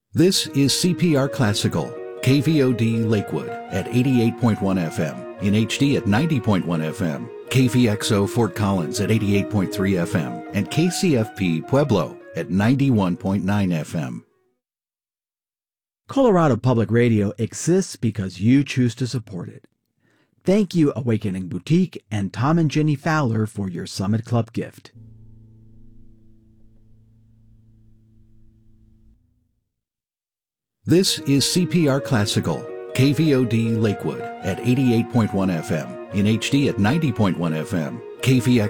This is CPR Classical, KVOD Lakewood at 88.1 FM, in HD at 90.1 FM, KVXO Fort Collins at 88.3 FM, and KCFP Pueblo at 91.9 FM. Colorado Public Radio exists because you choose to support it. Thank you, Awakening Boutique and Tom and Jenny Fowler, for your Summit Club gift. This is CPR Classical, KVOD Lakewood at 88.1 FM, in HD at 90.1 FM, KVX